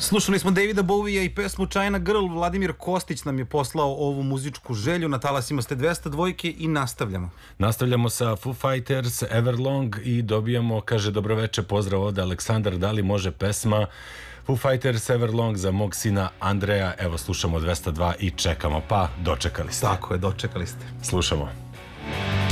Slušali smo Davida Bowija i pesmu China Girl. Vladimir Kostić nam je poslao ovu muzičku želju. Na talasima ste 202 i nastavljamo. Nastavljamo sa Foo Fighters, Everlong i dobijamo, kaže, dobroveče, pozdrav ovde Aleksandar, da li može pesma Foo Fighters Everlong za mog sina Andreja. Evo, slušamo 202 i čekamo, pa dočekali ste. Tako je, dočekali ste. Slušamo.